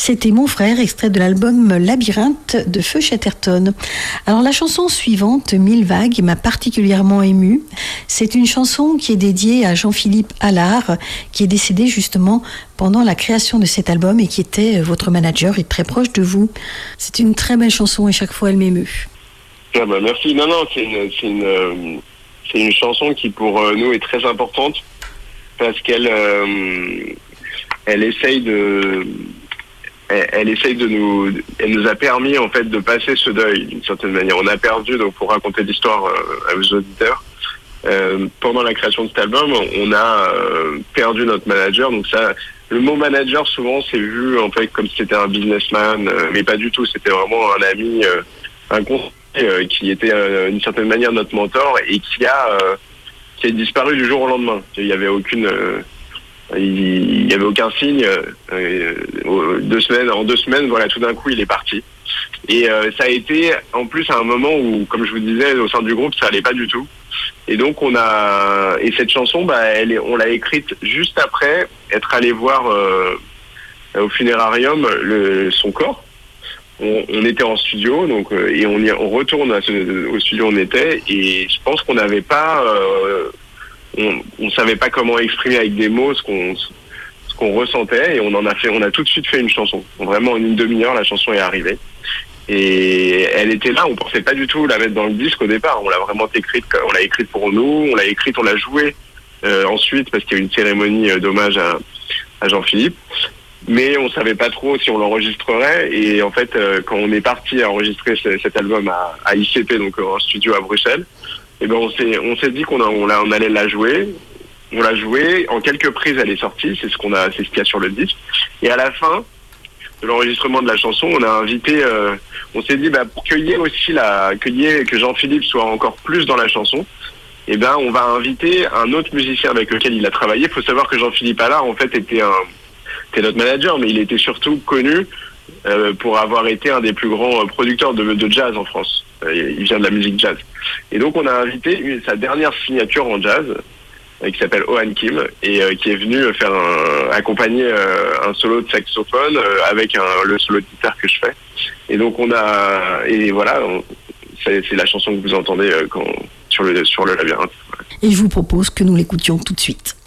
C'était Mon frère, extrait de l'album Labyrinthe de Feu Chatterton. Alors la chanson suivante, Mille vagues, m'a particulièrement émue. C'est une chanson qui est dédiée à Jean-Philippe Allard, qui est décédé justement pendant la création de cet album et qui était votre manager et très proche de vous. C'est une très belle chanson et chaque fois elle m'émeut. Ah bah merci. Non, c'est une chanson qui pour nous est très importante parce qu'elle elle essaye de nous, elle nous a permis en fait de passer ce deuil d'une certaine manière. On a perdu, donc pour raconter l'histoire à vos auditeurs, pendant la création de cet album, on a perdu notre manager. Donc ça, le mot manager souvent c'est vu en fait comme si c'était un businessman, mais pas du tout. C'était vraiment un ami, un conseiller qui était d'une certaine manière notre mentor et qui a disparu du jour au lendemain. Il y avait aucun signe. En 2 semaines, voilà, tout d'un coup, il est parti. Et ça a été, en plus, à un moment où, comme je vous disais, au sein du groupe, ça allait pas du tout. Et donc, et cette chanson, on l'a écrite juste après être allé voir au funérarium son corps. On était en studio, donc et on retourne au studio où on était, et je pense qu'on n'avait pas, on savait pas comment exprimer avec des mots ce qu'on ressentait, et on a tout de suite fait une chanson. Vraiment en une demi-heure, la chanson est arrivée, et elle était là. On pensait pas du tout la mettre dans le disque au départ. On l'a vraiment écrite, on l'a écrite pour nous, on l'a jouée ensuite parce qu'il y a eu une cérémonie d'hommage à Jean-Philippe. Mais on savait pas trop si on l'enregistrerait, et en fait quand on est parti à enregistrer cet album à ICP, donc un studio à Bruxelles, et ben on s'est dit qu'on allait la jouer. On l'a jouée, en quelques prises elle est sortie, c'est ce qu'il y a sur le disque. Et à la fin de l'enregistrement de la chanson, on a invité, on s'est dit pour que Jean-Philippe soit encore plus dans la chanson, et ben on va inviter un autre musicien avec lequel il a travaillé. Il faut savoir que Jean-Philippe Allard en fait était notre manager, mais il était surtout connu pour avoir été un des plus grands producteurs de jazz en France. Il vient de la musique jazz. Et donc on a invité sa dernière signature en jazz, qui s'appelle Ohan Kim, et qui est venu accompagner un solo de saxophone avec le solo de guitare que je fais. Et donc c'est la chanson que vous entendez sur le labyrinthe. Et je vous propose que nous l'écoutions tout de suite.